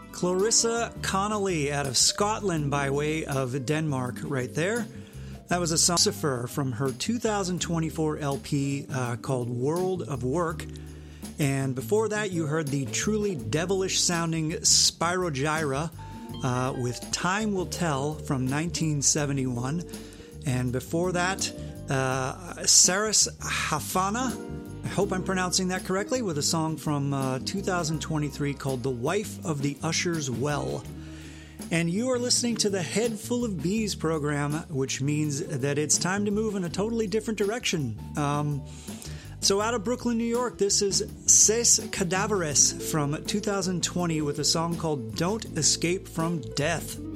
Clarissa Connolly out of Scotland by way of Denmark right there. That was a song Lucifer from her 2024 LP called World of Work. And before that, you heard the truly devilish sounding Spirogyra with Time Will Tell from 1971. And before that, Saras Hafana, I hope I'm pronouncing that correctly, with a song from 2023 called The Wife of the Usher's Well. And you are listening to the Head Full of Bees program, which means that it's time to move in a totally different direction. So out of Brooklyn, New York, this is Ses Cadaveres from 2020 with a song called Don't Escape from Death.